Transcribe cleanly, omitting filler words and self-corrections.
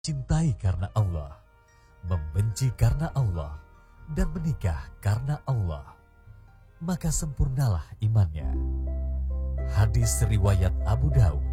cintai karena Allah, membenci karena Allah, dan menikah karena Allah, maka sempurnalah imannya. Hadis riwayat Abu Daud.